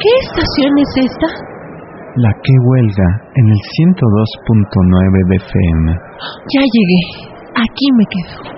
¿Qué estación es esta? La que huelga en el 102.9 de FM. Ya llegué. Aquí me quedo.